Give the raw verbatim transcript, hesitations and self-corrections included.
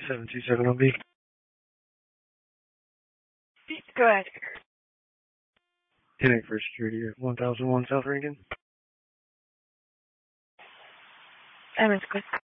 seven two seven O B. Go ahead. Hitting for security at one thousand one South Rankin. I'm in school.